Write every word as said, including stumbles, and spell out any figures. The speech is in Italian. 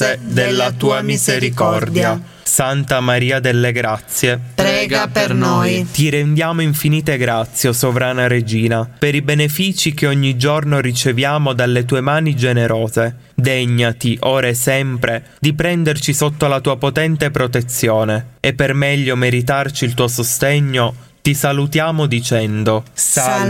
della tua misericordia. Santa Maria delle Grazie, prega per noi. Ti rendiamo infinite grazie, o sovrana Regina, per i benefici che ogni giorno riceviamo dalle tue mani generose. Degnati, ora e sempre, di prenderci sotto la tua potente protezione, e per meglio meritarci il tuo sostegno, ti salutiamo dicendo: Salve